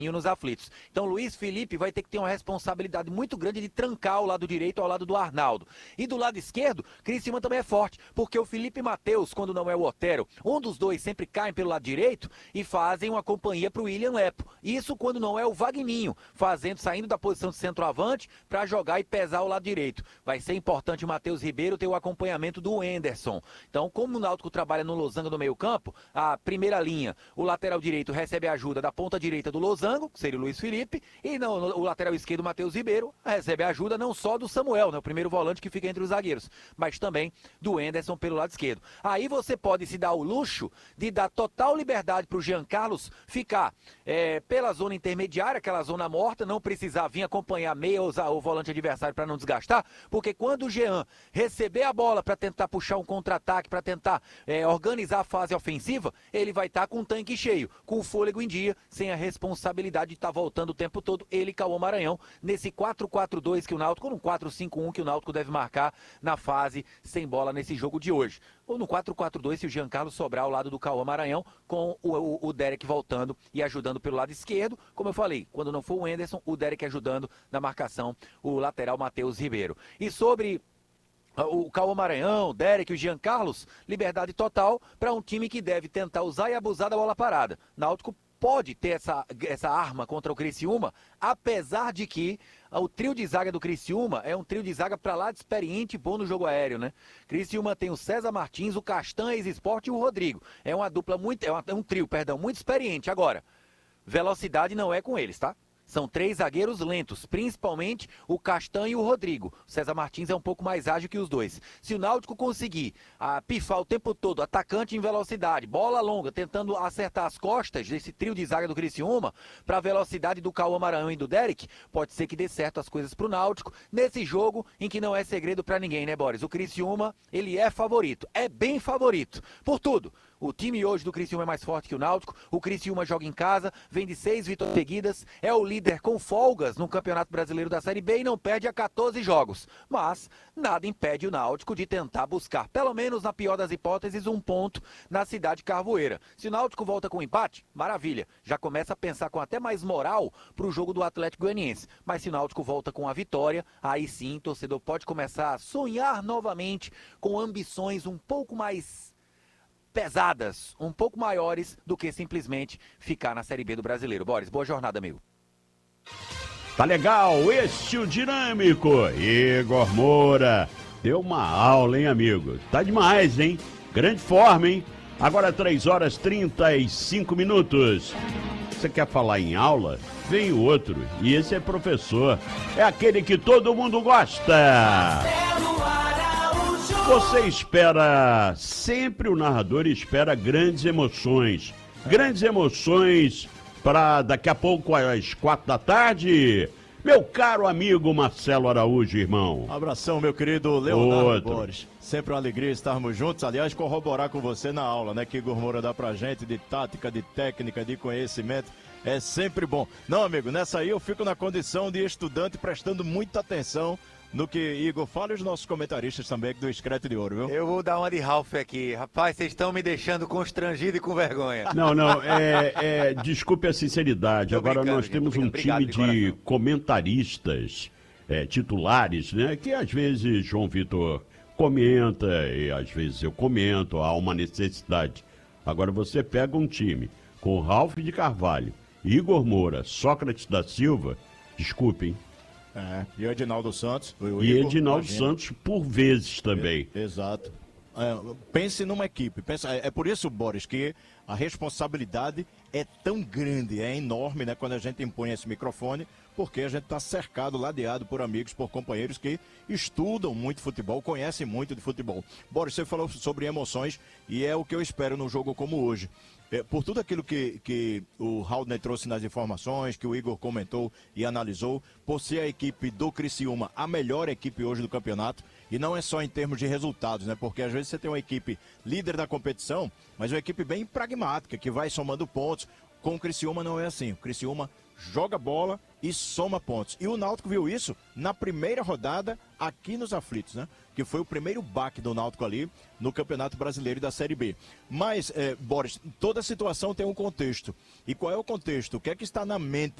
nos aflitos. Então Luiz Felipe vai ter que ter uma responsabilidade muito grande de trancar o lado direito ao lado do Arnaldo. E do lado esquerdo, Criciúma também é forte, porque o Felipe Matheus, quando não é o Otero, um dos dois sempre caem pelo lado direito e fazem uma companhia para o William Lepo. Isso quando não é o Vagninho, saindo da posição de centroavante para jogar e pesar o lado direito. Vai ser importante o Matheus Ribeiro ter o acompanhamento do Enderson. Então, como o Náutico trabalha no losango do meio campo, a primeira linha, o lateral direito recebe a ajuda da ponta direita do losango, que seria o Luiz Felipe, e não, o lateral esquerdo, o Matheus Ribeiro, recebe a ajuda não só do Samuel, né, o primeiro volante que fica entre os zagueiros, mas também do Enderson pelo lado esquerdo. Aí você pode se dar o luxo de dar total liberdade para o Jean Carlos ficar pela zona intermediária, aquela zona morta, não precisar vir acompanhar meia ou o volante adversário para não desgastar, porque quando o Jean receber a bola para tentar puxar um contra-ataque, para tentar organizar a fase ofensiva, ele vai estar com um tanque cheio, com o fôlego em dia, sem a responsabilidade de estar voltando o tempo todo, ele e Cauã Maranhão, nesse 4-4-2 que o Náutico, ou no 4-5-1 que o Náutico deve marcar na fase sem bola nesse jogo de hoje. Ou no 4-4-2 se o Giancarlo sobrar ao lado do Cauã Maranhão, com o Derek voltando e ajudando pelo lado esquerdo, como eu falei, quando não for o Enderson, o Derek ajudando na marcação, o lateral Matheus Ribeiro. E sobre o Cauã Maranhão, o Derek e o Jean Carlos, liberdade total para um time que deve tentar usar e abusar da bola parada. Náutico pode ter essa arma contra o Criciúma, apesar de que o trio de zaga do Criciúma é um trio de zaga pra lá de experiente e bom no jogo aéreo, né? Criciúma tem o César Martins, o Castan, ex-Sport e o Rodrigo. É uma dupla um trio, muito experiente. Agora, velocidade não é com eles, tá? São 3 zagueiros lentos, principalmente o Castan e o Rodrigo. O César Martins é um pouco mais ágil que os dois. Se o Náutico conseguir pifar o tempo todo, atacante em velocidade, bola longa, tentando acertar as costas desse trio de zaga do Criciúma, para a velocidade do Cauã Maranhão e do Derek, pode ser que dê certo as coisas pro Náutico, nesse jogo em que não é segredo para ninguém, né, Boris? O Criciúma, ele é favorito, é bem favorito, por tudo. O time hoje do Criciúma é mais forte que o Náutico, o Criciúma joga em casa, vem de 6 vitórias seguidas, é o líder com folgas no Campeonato Brasileiro da Série B e não perde a 14 jogos. Mas nada impede o Náutico de tentar buscar, pelo menos na pior das hipóteses, um ponto na cidade carvoeira. Se o Náutico volta com um empate, maravilha, já começa a pensar com até mais moral para o jogo do Atlético Goianiense. Mas se o Náutico volta com a vitória, aí sim o torcedor pode começar a sonhar novamente com ambições um pouco mais pesadas, um pouco maiores do que simplesmente ficar na Série B do Brasileiro. Boris, boa jornada, amigo. Tá legal, este o dinâmico, Igor Moura. Deu uma aula, hein, amigo? Tá demais, hein? Grande forma, hein? Agora 3h35. Você quer falar em aula? Vem o outro. E esse é professor. É aquele que todo mundo gosta. Você espera, sempre o narrador espera grandes emoções. Grandes emoções para daqui a pouco às 4 da tarde. Meu caro amigo Marcelo Araújo, irmão. Abração, meu querido Leonardo Boris. Sempre uma alegria estarmos juntos. Aliás, corroborar com você na aula, né? Que Igor Moura dá pra gente de tática, de técnica, de conhecimento. É sempre bom. Não, amigo, nessa aí eu fico na condição de estudante prestando muita atenção no que Igor fala e os nossos comentaristas também aqui do Excreto de Ouro, viu? Eu vou dar uma de Ralph aqui. Rapaz, vocês estão me deixando constrangido e com vergonha. Não, desculpe a sinceridade. Agora nós temos um time de comentaristas titulares, né? Que às vezes João Vitor comenta e às vezes eu comento, há uma necessidade. Agora você pega um time com Ralph de Carvalho, Igor Moura, Sócrates da Silva, desculpem. E o Edinaldo Santos. E Edinaldo Santos por vezes também. Exato. Pense numa equipe. É por isso, Boris, que a responsabilidade é tão grande, é enorme, né? Quando a gente impõe esse microfone, porque a gente está cercado, ladeado por amigos, por companheiros que estudam muito futebol, conhecem muito de futebol. Boris, você falou sobre emoções e é o que eu espero num jogo como hoje. Por tudo aquilo que o Haldner trouxe nas informações, que o Igor comentou e analisou, por ser a equipe do Criciúma a melhor equipe hoje do campeonato, e não é só em termos de resultados, né? Porque às vezes você tem uma equipe líder da competição, mas uma equipe bem pragmática, que vai somando pontos. Com o Criciúma não é assim. O Criciúma joga bola e soma pontos. E o Náutico viu isso na primeira rodada aqui nos Aflitos, né? Que foi o primeiro baque do Náutico ali no Campeonato Brasileiro da Série B. Mas, Boris, toda situação tem um contexto. E qual é o contexto? O que é que está na mente